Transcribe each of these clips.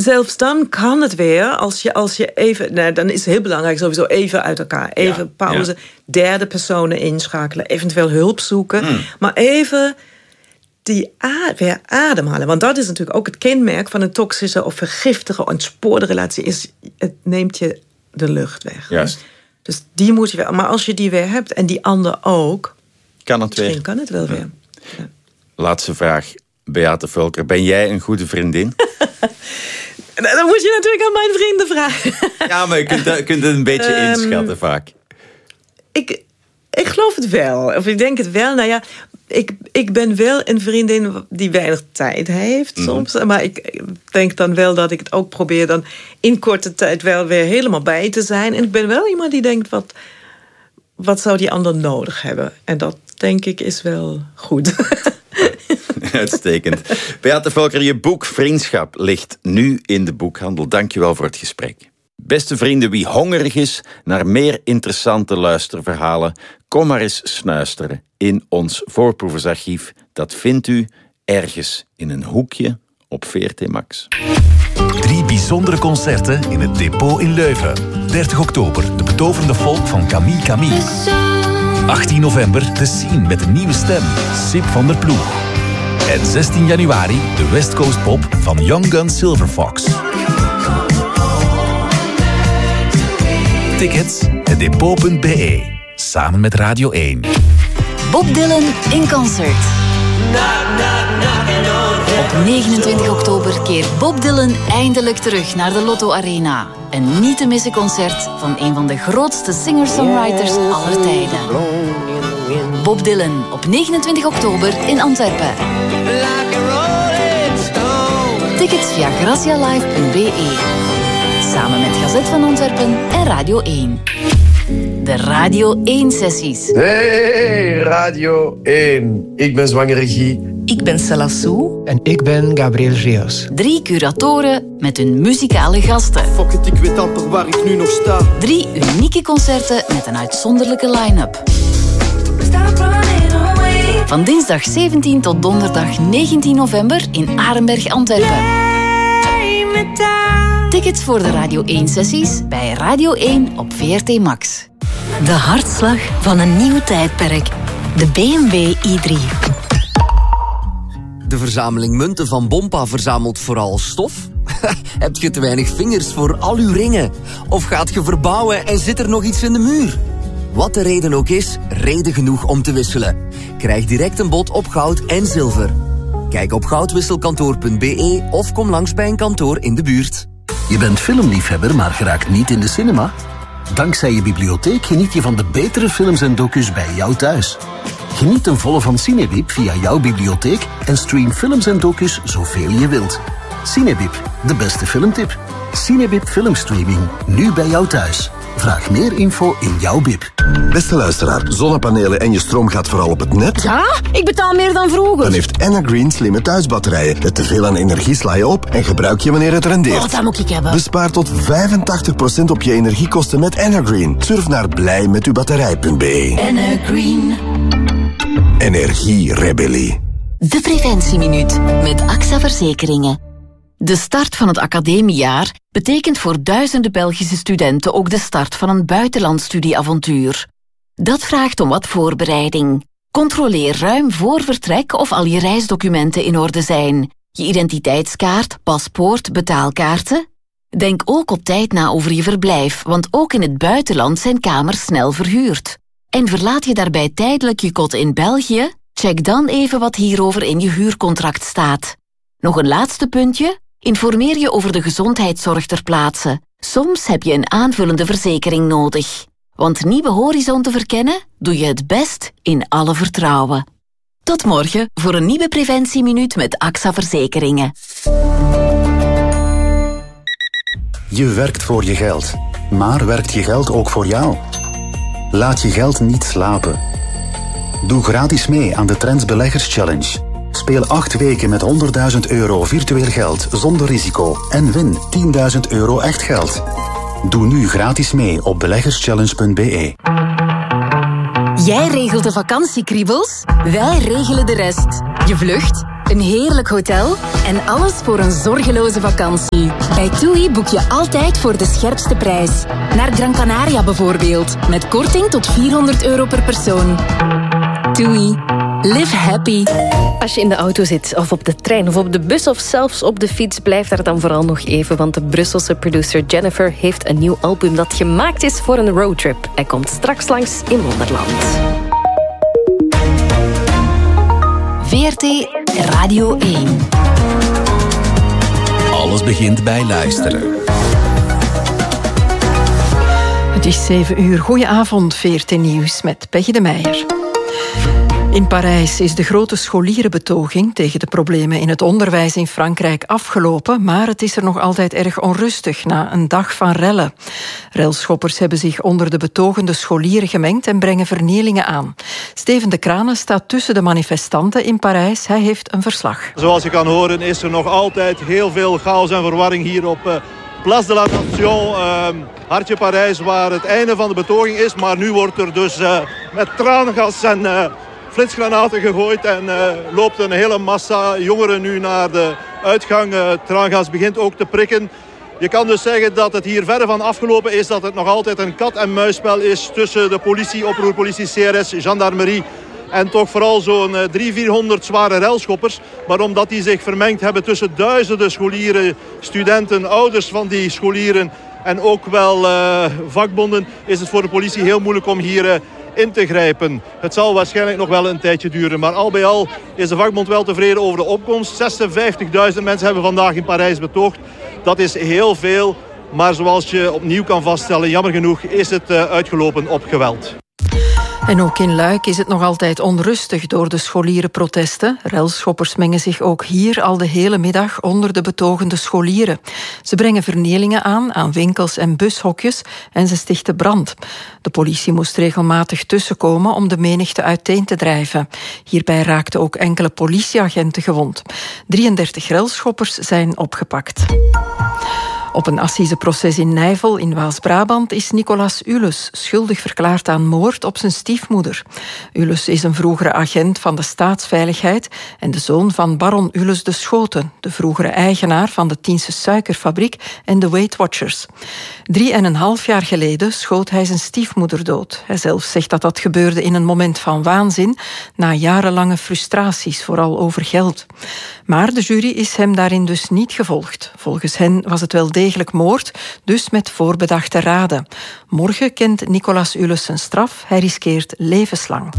zelfs dan kan het weer, als je even... Nou, dan is het heel belangrijk sowieso even uit elkaar. Even pauze, derde personen inschakelen, eventueel hulp zoeken. Maar even weer ademhalen. Want dat is natuurlijk ook het kenmerk van een toxische of vergiftige, ontspoorde relatie. Het neemt je de lucht weg. Juist. Dus die moet je weer... Maar als je die weer hebt en die ander ook... Kan het misschien kan het wel weer. Ja. Laatste vraag. Beate Völker, ben jij een goede vriendin? Dan moet je natuurlijk aan mijn vrienden vragen. Ja, maar je kunt het een beetje inschatten vaak. Ik geloof het wel. Of ik denk het wel. Nou ja, ik ben wel een vriendin die weinig tijd heeft soms. Maar ik denk dan wel dat ik het ook probeer dan in korte tijd wel weer helemaal bij te zijn. En ik ben wel iemand die denkt, wat zou die ander nodig hebben? En dat denk ik is wel goed. Uitstekend. Beate Völker, je boek Vriendschap ligt nu in de boekhandel. Dank je wel voor het gesprek. Beste vrienden, wie hongerig is naar meer interessante luisterverhalen, kom maar eens snuisteren in ons voorproeversarchief. Dat vindt u ergens in een hoekje op VRT Max. 3 bijzondere concerten in het Depot in Leuven. 30 oktober, de betoverende folk van Camille Camille. 18 november, de Scene met een nieuwe stem, Sip van der Ploeg. En 16 januari, de West Coast Pop van Young Guns Silver Fox. Tickets, hetdepot.be. Samen met Radio 1. Bob Dylan in concert. Op 29 oktober keert Bob Dylan eindelijk terug naar de Lotto Arena. Een niet te missen concert van een van de grootste singer-songwriters aller tijden. Bob Dylan op 29 oktober in Antwerpen. Tickets via gracialive.be. Samen met Gazet van Antwerpen en Radio 1. De Radio 1-sessies. Hey, Radio 1. Ik ben zwangere Guy. Ik ben Sella Sou. En ik ben Gabriel Rios. 3 curatoren met hun muzikale gasten. Fuck it, ik weet amper waar ik nu nog sta. 3 unieke concerten met een uitzonderlijke line-up. Van dinsdag 17 tot donderdag 19 november in Arenberg, Antwerpen. Tickets voor de Radio 1-sessies bij Radio 1 op VRT Max. De hartslag van een nieuw tijdperk. De BMW i3. De verzameling munten van Bompa verzamelt vooral stof? Heb je te weinig vingers voor al uw ringen? Of gaat je verbouwen en zit er nog iets in de muur? Wat de reden ook is, reden genoeg om te wisselen. Krijg direct een bod op goud en zilver. Kijk op goudwisselkantoor.be of kom langs bij een kantoor in de buurt. Je bent filmliefhebber, maar geraakt niet in de cinema? Dankzij je bibliotheek geniet je van de betere films en docus bij jou thuis. Geniet ten volle van Cinebib via jouw bibliotheek en stream films en docus zoveel je wilt. Cinebib, de beste filmtip. Cinebib filmstreaming, nu bij jou thuis. Vraag meer info in jouw bib. Beste luisteraar, zonnepanelen en je stroom gaat vooral op het net? Ja, ik betaal meer dan vroeger. Dan heeft Energreen slimme thuisbatterijen. Let te veel aan energie, sla je op en gebruik je wanneer het rendeert. Oh, dat moet ik hebben. Bespaar tot 85% op je energiekosten met Energreen. Surf naar blijmetubatterij.be. Energreen. Energierebellie. De Preventieminuut met AXA Verzekeringen. De start van het academiejaar betekent voor duizenden Belgische studenten ook de start van een buitenlandstudieavontuur. Dat vraagt om wat voorbereiding. Controleer ruim voor vertrek of al je reisdocumenten in orde zijn. Je identiteitskaart, paspoort, betaalkaarten. Denk ook op tijd na over je verblijf, want ook in het buitenland zijn kamers snel verhuurd. En verlaat je daarbij tijdelijk je kot in België? Check dan even wat hierover in je huurcontract staat. Nog een laatste puntje? Informeer je over de gezondheidszorg ter plaatse. Soms heb je een aanvullende verzekering nodig. Want nieuwe horizon te verkennen, doe je het best in alle vertrouwen. Tot morgen voor een nieuwe Preventieminuut met AXA Verzekeringen. Je werkt voor je geld. Maar werkt je geld ook voor jou? Laat je geld niet slapen. Doe gratis mee aan de Trends Beleggers Challenge. Speel 8 weken met €100.000 virtueel geld zonder risico en win €10.000 echt geld. Doe nu gratis mee op beleggerschallenge.be. Jij regelt de vakantiekriebels, wij regelen de rest. Je vlucht Een heerlijk hotel en alles voor een zorgeloze vakantie. Bij TUI boek je altijd voor de scherpste prijs. Naar Gran Canaria bijvoorbeeld, met korting tot €400 per persoon. TUI. Live happy. Als je in de auto zit, of op de trein, of op de bus, of zelfs op de fiets, blijf daar dan vooral nog even, want de Brusselse producer Jennifer heeft een nieuw album dat gemaakt is voor een roadtrip. Hij komt straks langs in Wonderland. VRT Radio 1. Alles begint bij luisteren. Het is 7 uur. Goedenavond, VRT Nieuws met Peggy de Meijer. In Parijs is de grote scholierenbetoging tegen de problemen in het onderwijs in Frankrijk afgelopen, maar het is er nog altijd erg onrustig na een dag van rellen. Relschoppers hebben zich onder de betogende scholieren gemengd en brengen vernielingen aan. Steven de Kranen staat tussen de manifestanten in Parijs. Hij heeft een verslag. Zoals je kan horen is er nog altijd heel veel chaos en verwarring hier op Place de la Nation, hartje Parijs, waar het einde van de betoging is. Maar nu wordt er dus met traangas en flitsgranaten gegooid en loopt een hele massa jongeren nu naar de uitgang. Traangas begint ook te prikken. Je kan dus zeggen dat het hier verre van afgelopen is, dat het nog altijd een kat-en-muisspel is tussen de politie, oproerpolitie, CRS, gendarmerie en toch vooral zo'n 300-400 zware relschoppers. Maar omdat die zich vermengd hebben tussen duizenden scholieren, studenten, ouders van die scholieren en ook wel vakbonden, is het voor de politie heel moeilijk om hier in te grijpen. Het zal waarschijnlijk nog wel een tijdje duren. Maar al bij al is de vakbond wel tevreden over de opkomst. 56.000 mensen hebben vandaag in Parijs betoogd. Dat is heel veel. Maar zoals je opnieuw kan vaststellen, jammer genoeg is het uitgelopen op geweld. En ook in Luik is het nog altijd onrustig door de scholierenprotesten. Relschoppers mengen zich ook hier al de hele middag onder de betogende scholieren. Ze brengen vernielingen aan winkels en bushokjes en ze stichten brand. De politie moest regelmatig tussenkomen om de menigte uiteen te drijven. Hierbij raakten ook enkele politieagenten gewond. 33 relschoppers zijn opgepakt. Op een assiseproces in Nijvel in Waals-Brabant is Nicolas Ules schuldig verklaard aan moord op zijn stiefmoeder. Ules is een vroegere agent van de staatsveiligheid en de zoon van baron Ules de Schoten, de vroegere eigenaar van de Tiense suikerfabriek en de Weight Watchers. 3,5 jaar geleden schoot hij zijn stiefmoeder dood. Hij zelf zegt dat dat gebeurde in een moment van waanzin, na jarenlange frustraties, vooral over geld. Maar de jury is hem daarin dus niet gevolgd. Volgens hen was het wel degelijk moord, dus met voorbedachte raden. Morgen kent Nicolas Ules zijn straf. Hij riskeert levenslang.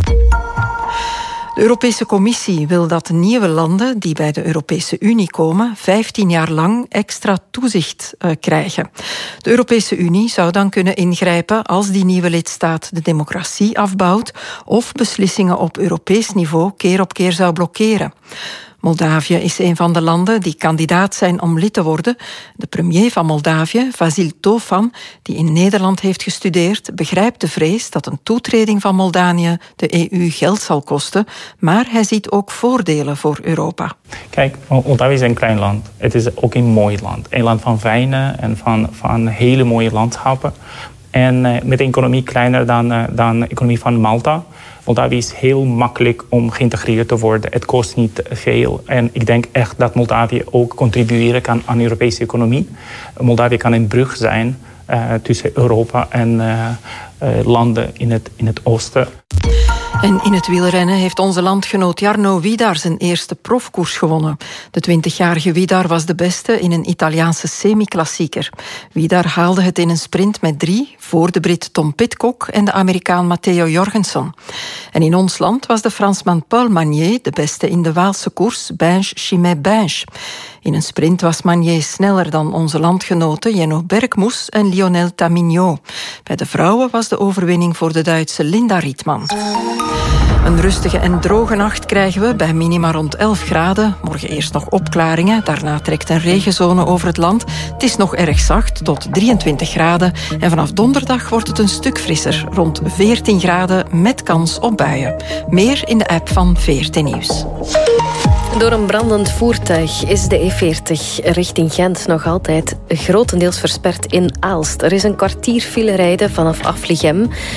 De Europese Commissie wil dat nieuwe landen die bij de Europese Unie komen 15 jaar lang extra toezicht krijgen. De Europese Unie zou dan kunnen ingrijpen als die nieuwe lidstaat de democratie afbouwt of beslissingen op Europees niveau keer op keer zou blokkeren. Moldavië is een van de landen die kandidaat zijn om lid te worden. De premier van Moldavië, Vasil Tofan, die in Nederland heeft gestudeerd, begrijpt de vrees dat een toetreding van Moldanië de EU geld zal kosten, maar hij ziet ook voordelen voor Europa. Kijk, Moldavië is een klein land. Het is ook een mooi land. Een land van wijnen en van hele mooie landschappen. En met een economie kleiner dan de economie van Malta. Moldavië is heel makkelijk om geïntegreerd te worden. Het kost niet veel. En ik denk echt dat Moldavië ook contribueren kan aan de Europese economie. Moldavië kan een brug zijn tussen Europa en landen in het oosten. En in het wielrennen heeft onze landgenoot Jarno Widar zijn eerste profkoers gewonnen. De 20-jarige Widar was de beste in een Italiaanse semi-klassieker. Widar haalde het in een sprint met 3 voor de Brit Tom Pidcock en de Amerikaan Matteo Jorgensen. En in ons land was de Fransman Paul Magnier de beste in de Waalse koers Binge-Chimay-Binge. In een sprint was Magnier sneller dan onze landgenoten Jenno Bergmoes en Lionel Tamigno. Bij de vrouwen was de overwinning voor de Duitse Linda Rietman. Een rustige en droge nacht krijgen we bij minima rond 11 graden. Morgen eerst nog opklaringen, daarna trekt een regenzone over het land. Het is nog erg zacht, tot 23 graden. En vanaf donderdag wordt het een stuk frisser, rond 14 graden met kans op buien. Meer in de app van VRT Nieuws. Door een brandend voertuig is de E40 richting Gent nog altijd grotendeels versperd in Aalst. Er is een kwartier file rijden vanaf Afligem.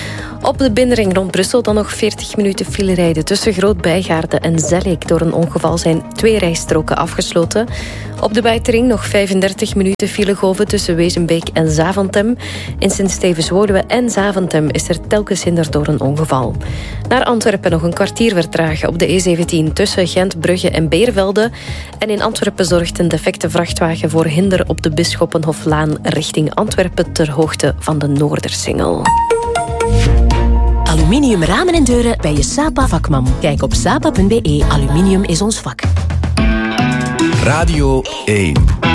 Op de binnenring rond Brussel dan nog 40 minuten file rijden. Tussen Groot-Bijgaarden en Zellik. Door een ongeval zijn 2 rijstroken afgesloten. Op de buitenring nog 35 minuten filegolven tussen Wezenbeek en Zaventem. In Sint-Stevens-Woluwe en Zaventem is er telkens hinder door een ongeval. Naar Antwerpen nog een kwartier vertragen op de E17 tussen Gent, Brugge en Beervelde. En in Antwerpen zorgt een defecte vrachtwagen voor hinder op de Bisschoppenhoflaan richting Antwerpen ter hoogte van de Noordersingel. Aluminium ramen en deuren bij je Sapa vakman. Kijk op sapa.be. Aluminium is ons vak. Radio 1.